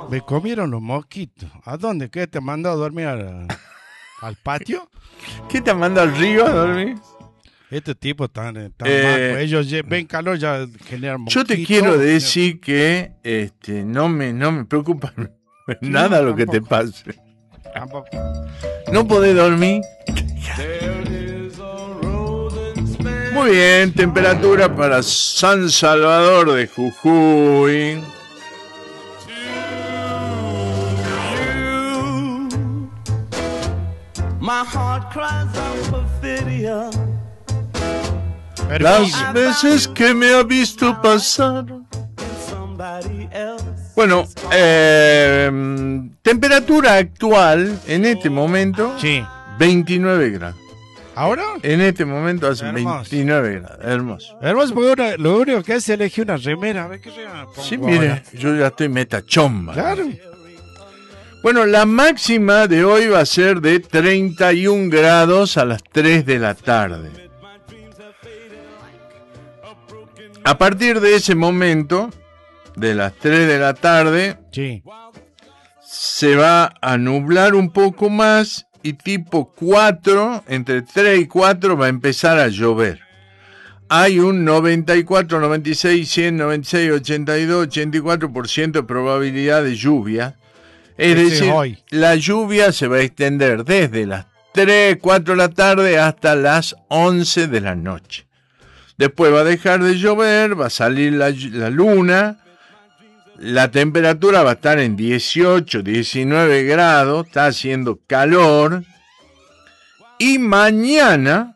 Me comieron los mosquitos. ¿A dónde? ¿Qué te mandó a dormir al patio? ¿Qué te manda al río a dormir? Este tipo tan maco. Ellos ven calor, ya generan mosquitos. Yo te quiero decir que no me preocupa nada lo que te pase. Tampoco. ¿No podés dormir? Muy bien, temperatura para San Salvador de Jujuy. Las veces que me ha visto pasar. Bueno, temperatura actual en este momento, Sí. 29 grados. ¿Ahora? En este momento hace Hermoso. 29 grados, hermoso. Hermoso, porque lo único que hace es elegir una remera. A ver qué remera pongo Sí, mire, ahora. yo ya estoy metachomba. Claro. Bueno, la máxima de hoy va a ser de 31 grados a las 3 de la tarde. A partir de ese momento, de las 3 de la tarde, Sí. se va a nublar un poco más y tipo 4, entre 3 y 4 va a empezar a llover. Hay un 94, 96, 100, 96, 82, 84% de probabilidad de lluvia. Es Ese decir, es hoy. la lluvia se va a extender desde las 3, 4 de la tarde hasta las 11 de la noche. Después va a dejar de llover, va a salir la luna, la temperatura va a estar en 18, 19 grados, está haciendo calor. Y mañana,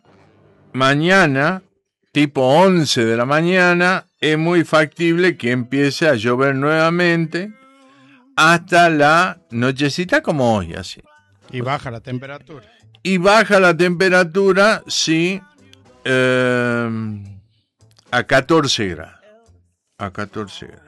tipo 11 de la mañana, es muy factible que empiece a llover nuevamente hasta la nochecita como hoy, así. Y baja la temperatura. Y baja la temperatura, sí, a 14 grados. A 14 grados.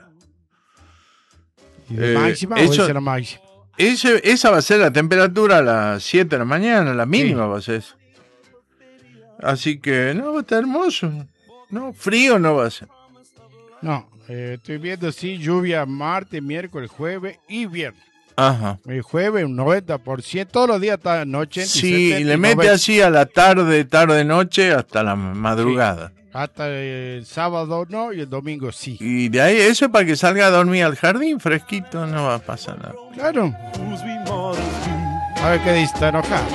¿Y de máxima eso- o esa es la máxima? Esa va a ser la temperatura a las 7 de la mañana, la mínima Sí. va a ser eso. Así que, no, va a estar hermoso. No, frío no va a ser. No, estoy viendo, sí, lluvia martes, miércoles, jueves y viernes. Ajá. El jueves un 90%, todos los días está en 80 y Sí, 70 y le y mete 90. así a la tarde-noche hasta la madrugada. Hasta el sábado no y el domingo sí. Y de ahí, eso es para que salga a dormir al jardín fresquito, no va a pasar nada. Claro. A ver qué dice, está enojado.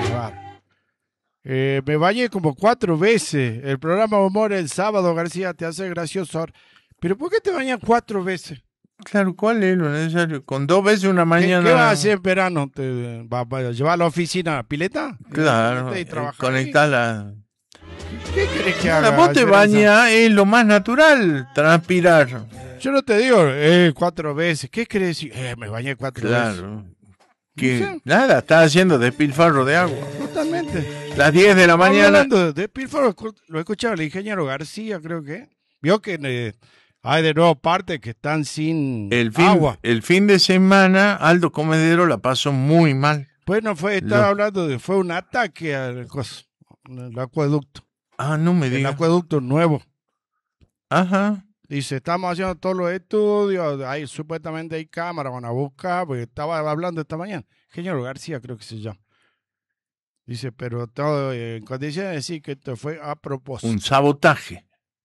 Me bañé como 4 veces. El programa Humor el sábado, García, te hace gracioso. ¿Pero por qué te bañas 4 veces? Claro, ¿cuál es lo necesario? Con 2 veces una ¿Qué mañana. vas a hacer en verano? ¿Te vas a llevar a la oficina a la pileta? Claro, Y trabajar conectarla. ahí. ¿Qué querés que haga? Vos te bañas, es lo más natural, transpirar. Yo no te digo 4 veces. ¿Qué querés decir? Me bañé 4 veces. Claro. Que No sé. nada, estás haciendo despilfarro de agua. Totalmente. Las 10 de la mañana. Hablando de pilfarro, lo escuchaba el ingeniero García, creo que. Vio que hay de nuevo partes que están sin agua. El fin de semana, Aldo Comedero la pasó muy mal. Bueno, estaba hablando fue un ataque al acueducto. Ah, no me El digas. acueducto nuevo. Ajá. Dice, estamos haciendo todos los estudios, supuestamente hay cámaras, van a buscar, porque estaba hablando esta mañana. Ingeniero García creo que se llama. Dice, pero todo en condiciones de decir que esto fue a propósito. Un sabotaje.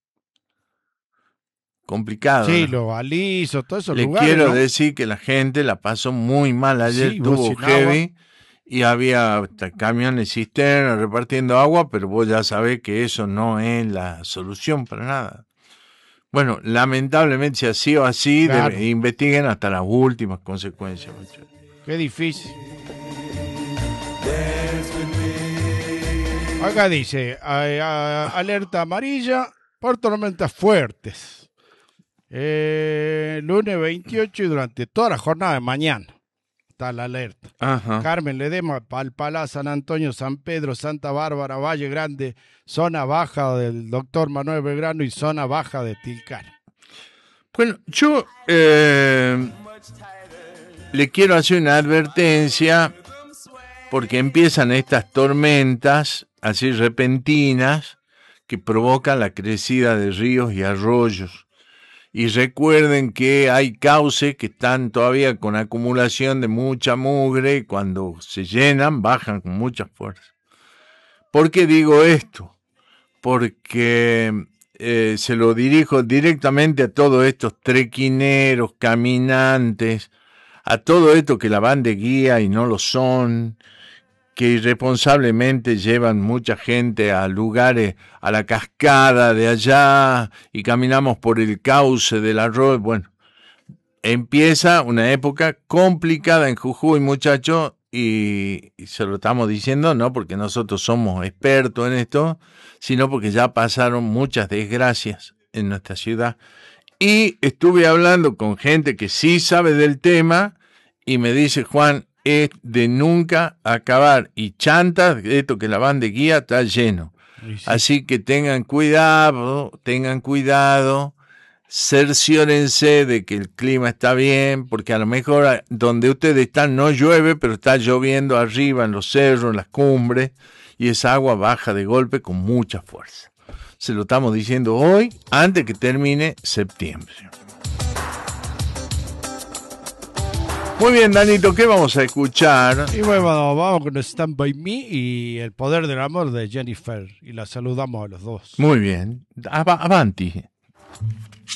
Complicado. Sí, ¿no? los balizos, todos esos Le lugares. quiero ¿no? decir que la gente la pasó muy mal. Ayer Sí, estuvo sin heavy y había hasta camiones cisternas repartiendo agua, pero vos ya sabés que eso no es la solución para nada. Bueno, lamentablemente si ha sido así, Claro. investiguen hasta las últimas consecuencias, muchachos. Qué difícil. Acá dice, alerta amarilla por tormentas fuertes. Lunes 28 y durante toda la jornada de mañana está la alerta. Ajá. Carmen Ledesma, Palpalá, San Antonio, San Pedro, Santa Bárbara, Valle Grande, zona baja del doctor Manuel Belgrano y zona baja de Tilcara. Bueno, yo le quiero hacer una advertencia porque empiezan estas tormentas así repentinas que provocan la crecida de ríos y arroyos. Y recuerden que hay cauces que están todavía con acumulación de mucha mugre y cuando se llenan bajan con mucha fuerza. ¿Por qué digo esto? Porque se lo dirijo directamente a todos estos trequineros, caminantes, a todo esto que la van de guía y no lo son, que irresponsablemente llevan mucha gente a lugares, a la cascada de allá, y caminamos por el cauce del arroyo. Bueno, empieza una época complicada en Jujuy, muchachos, y se lo estamos diciendo no porque nosotros somos expertos en esto, sino porque ya pasaron muchas desgracias en nuestra ciudad. Y estuve hablando con gente que sí sabe del tema y me dice, Juan, es de nunca acabar. Y Chanta, esto que la van de guía, está lleno. Sí. Así que tengan cuidado, cerciórense de que el clima está bien, porque a lo mejor donde ustedes están no llueve, pero está lloviendo arriba en los cerros, en las cumbres, y esa agua baja de golpe con mucha fuerza. Se lo estamos diciendo hoy, antes que termine septiembre. Muy bien, Danito, ¿qué vamos a escuchar? Y bueno, vamos con Stand By Me y El Poder del Amor de Jennifer. Y la saludamos a los dos. Muy bien, avanti.